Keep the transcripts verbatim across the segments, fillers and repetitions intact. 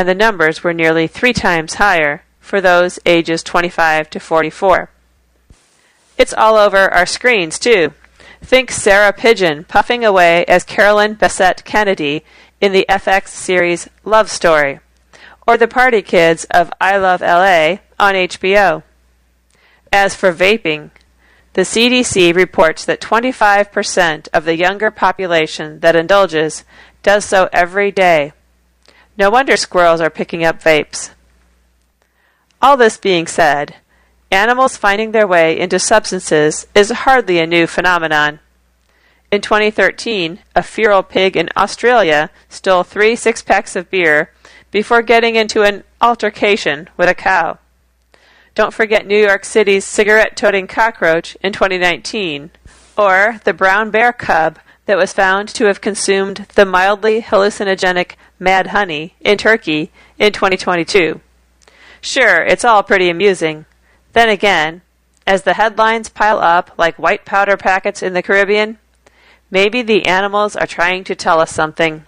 and the numbers were nearly three times higher for those ages twenty-five to forty-four. It's all over our screens, too. Think Sarah Pigeon puffing away as Carolyn Bessette Kennedy in the F X series Love Story, or the party kids of I Love L A on H B O. As for vaping, the C D C reports that twenty-five percent of the younger population that indulges does so every day. No wonder squirrels are picking up vapes. All this being said, animals finding their way into substances is hardly a new phenomenon. In twenty thirteen, a feral pig in Australia stole three six-packs of beer before getting into an altercation with a cow. Don't forget New York City's cigarette-toting cockroach in twenty nineteen, or the brown bear cub that was found to have consumed the mildly hallucinogenic mad honey in Turkey in twenty twenty-two. Sure, it's all pretty amusing. Then again, as the headlines pile up like white powder packets in the Caribbean, maybe the animals are trying to tell us something.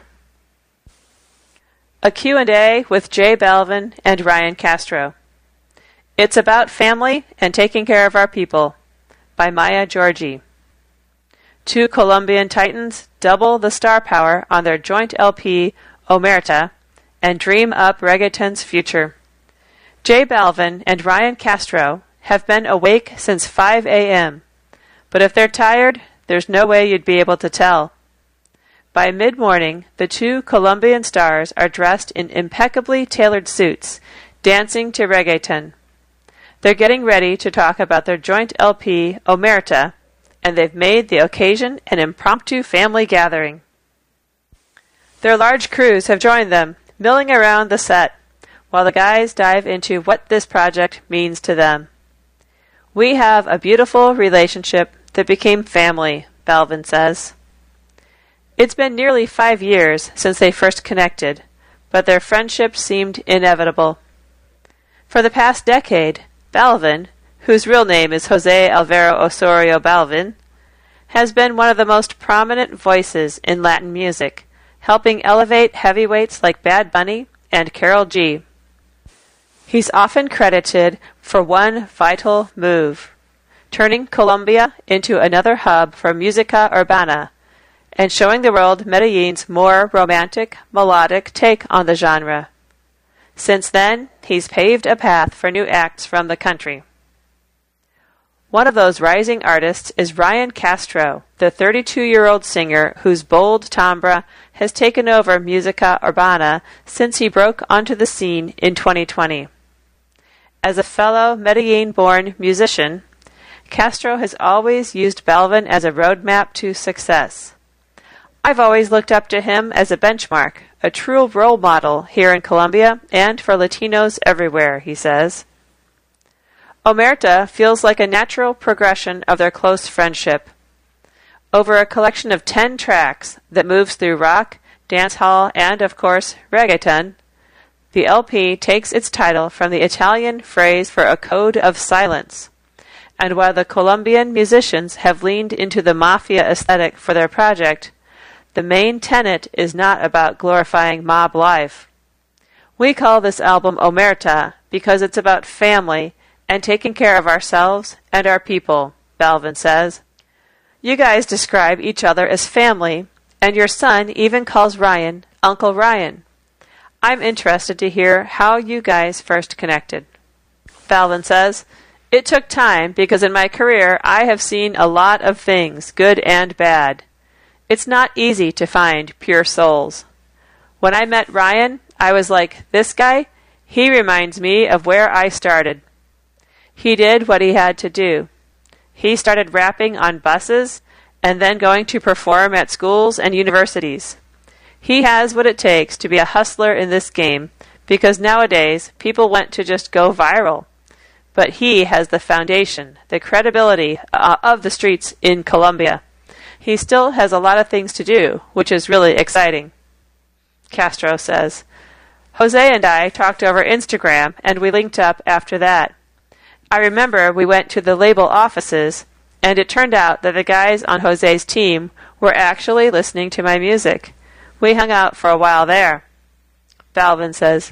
A Q and A with J Balvin and Ryan Castro. It's about family and taking care of our people, by Maya Georgi. Two Colombian titans double the star power on their joint L P, Omerta, and dream up reggaeton's future. J Balvin and Ryan Castro have been awake since five a.m., but if they're tired, there's no way you'd be able to tell. By mid-morning, the two Colombian stars are dressed in impeccably tailored suits, dancing to reggaeton. They're getting ready to talk about their joint L P, Omerta, and they've made the occasion an impromptu family gathering. Their large crews have joined them, milling around the set, while the guys dive into what this project means to them. We have a beautiful relationship that became family, Balvin says. It's been nearly five years since they first connected, but their friendship seemed inevitable. For the past decade, Balvin, whose real name is Jose Alvaro Osorio Balvin, has been one of the most prominent voices in Latin music, helping elevate heavyweights like Bad Bunny and Karol G. He's often credited for one vital move, turning Colombia into another hub for música urbana, and showing the world Medellin's more romantic, melodic take on the genre. Since then, he's paved a path for new acts from the country. One of those rising artists is Ryan Castro, the thirty-two-year-old singer whose bold timbre has taken over música urbana since he broke onto the scene in twenty twenty. As a fellow Medellin-born musician, Castro has always used Balvin as a roadmap to success. I've always looked up to him as a benchmark, a true role model here in Colombia and for Latinos everywhere, he says. Omerta feels like a natural progression of their close friendship. Over a collection of ten tracks that moves through rock, dancehall, and, of course, reggaeton, the L P takes its title from the Italian phrase for a code of silence. And while the Colombian musicians have leaned into the mafia aesthetic for their project, the main tenet is not about glorifying mob life. We call this album Omerta because it's about family and taking care of ourselves and our people, Balvin says. You guys describe each other as family, and your son even calls Ryan Uncle Ryan. I'm interested to hear how you guys first connected. Balvin says, It took time because in my career I have seen a lot of things, good and bad. It's not easy to find pure souls. When I met Ryan, I was like, this guy, he reminds me of where I started. He did what he had to do. He started rapping on buses and then going to perform at schools and universities. He has what it takes to be a hustler in this game because nowadays people want to just go viral. But he has the foundation, the credibility uh, of the streets in Colombia. He still has a lot of things to do, which is really exciting. Castro says, Jose and I talked over Instagram, and we linked up after that. I remember we went to the label offices, and it turned out that the guys on Jose's team were actually listening to my music. We hung out for a while there. Balvin says,